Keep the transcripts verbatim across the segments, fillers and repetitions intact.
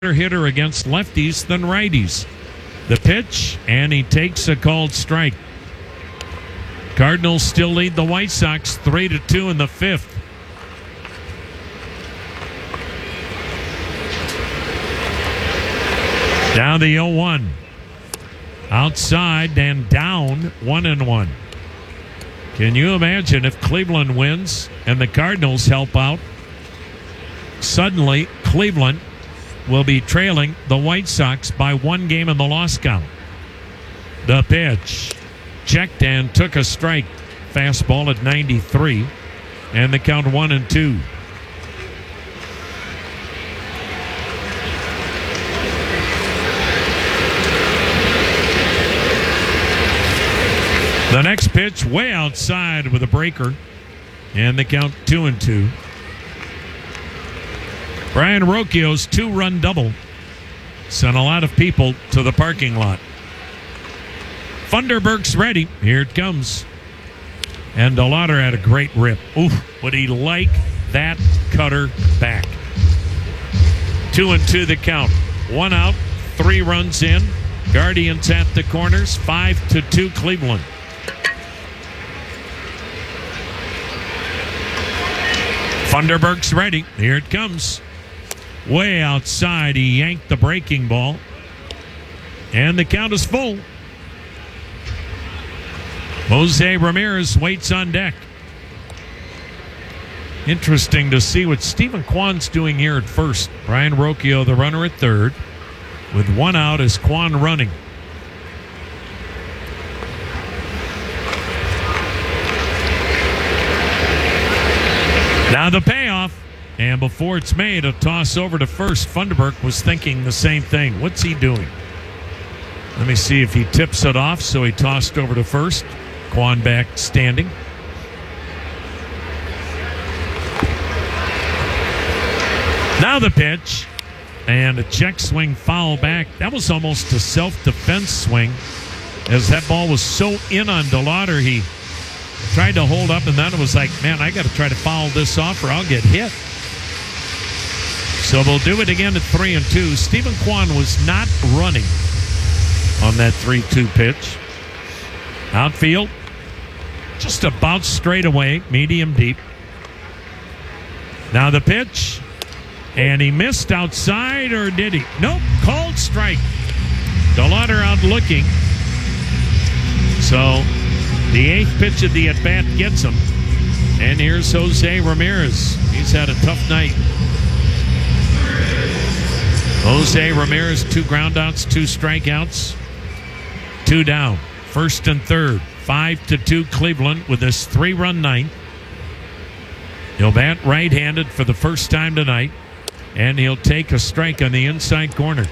hitter against lefties than righties. The pitch, and he takes a called strike. Cardinals still lead the White Sox three to two in the fifth. Down the oh one. Outside and down one and one. Can you imagine if Cleveland wins and the Cardinals help out? Suddenly, Cleveland will be trailing the White Sox by one game in the loss count. The pitch. Checked and took a strike. Fastball at ninety-three. And the count one and two. The next pitch way outside with a breaker. And the count two and two. Brian Rocchio's two-run double sent a lot of people to the parking lot. Funderburk's ready. Here it comes. And DeLauder had a great rip. Oof, would he like that cutter back? Two and two the count. One out, three runs in. Guardians at the corners, five to two Cleveland. Funderburk's ready. Here it comes. Way outside, he yanked the breaking ball. And the count is full. Jose Ramirez waits on deck. Interesting to see what Stephen Kwan's doing here at first. Brian Rocchio, the runner at third. With one out, is Kwan running. Now the payoff. And before it's made, a toss over to first. Funderburk was thinking the same thing. What's he doing? Let me see if he tips it off. So he tossed over to first. Kwan back standing. Now the pitch. And a check swing foul back. That was almost a self-defense swing. As that ball was so in on DeLauder, he tried to hold up, and then it was like, man, I got to try to foul this off or I'll get hit. So we'll do it again at three and two. Stephen Kwan was not running on that three two pitch. Outfield, just about straight away, medium deep. Now the pitch, and he missed outside, or did he? Nope, called strike. DeLauder out looking. So the eighth pitch of the at-bat gets him. And here's Jose Ramirez. He's had a tough night. Jose Ramirez, two groundouts, two strikeouts, two down. First and third, five to two Cleveland with this three-run ninth. He'll bat right-handed for the first time tonight, and he'll take a strike on the inside corner.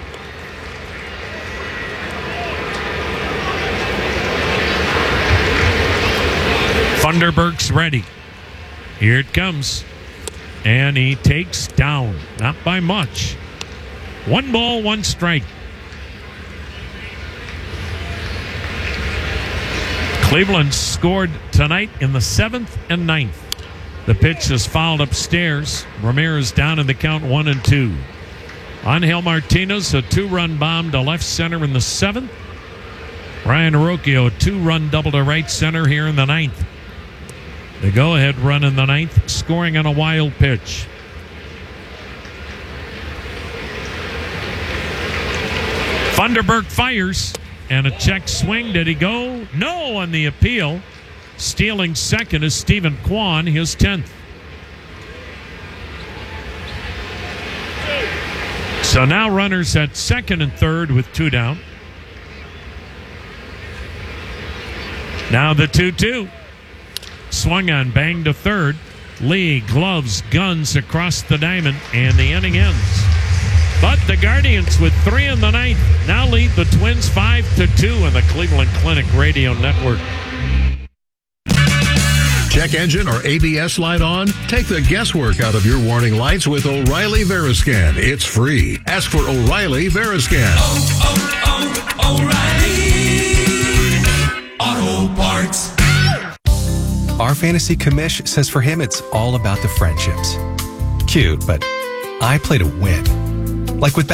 Funderburk's ready. Here it comes. And he takes down, not by much. One ball, one strike. Cleveland scored tonight in the seventh and ninth. The pitch is fouled upstairs. Ramirez down in the count one and two. Angel Martinez, a two-run bomb to left center in the seventh. Brian Rocchio, a two-run double to right center here in the ninth. The go-ahead run in the ninth, scoring on a wild pitch. Funderburk fires, and a check swing. Did he go? No on the appeal. Stealing second is Stephen Kwan, his tenth. So now runners at second and third with two down. Now the two two. Swung on, banged to third. Lee, gloves, guns across the diamond, and the inning ends. But the Guardians, with three in the ninth, now lead the Twins five to two on the Cleveland Clinic Radio Network. Check engine or A B S light on? Take the guesswork out of your warning lights with O'Reilly Veriscan. It's free. Ask for O'Reilly Veriscan. Oh, oh, oh, O'Reilly Auto Parts. Our fantasy commish says for him it's all about the friendships. Cute, but I play to win. like with